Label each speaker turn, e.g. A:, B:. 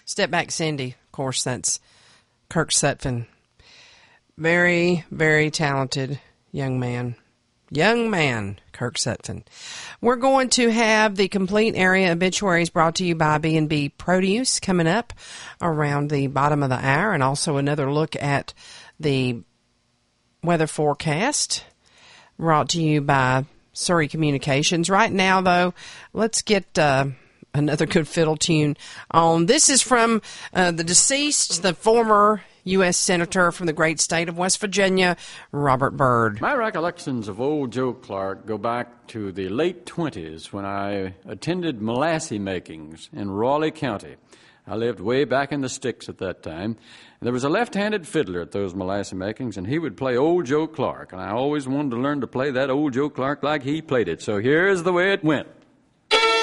A: Step Back Cindy, of course, that's Kirk Sutphin. Very, very talented young man. Young man, Kirk Sutphin. We're going to have the complete area obituaries brought to you by B&B Produce coming up around the bottom of the hour, and also another look at the weather forecast brought to you by Surrey Communications. Right now, though, let's get another good fiddle tune on. This is from the deceased, the former U.S. Senator from the great state of West Virginia, Robert Byrd.
B: My recollections of old Joe Clark go back to the late 20s when I attended molasse makings in Raleigh County. I lived way back in the sticks at that time. There was a left-handed fiddler at those molasse makings, and he would play old Joe Clark. And I always wanted to learn to play that old Joe Clark like he played it. So here's the way it went.